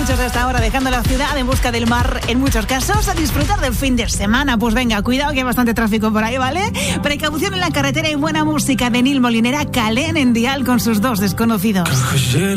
Muchos hasta ahora dejando la ciudad en busca del mar, en muchos casos, a disfrutar del fin de semana. Pues venga, cuidado que hay bastante tráfico por ahí, ¿vale? Precaución en la carretera y buena música de Nil Molinera, Calén en Dial con sus dos desconocidos.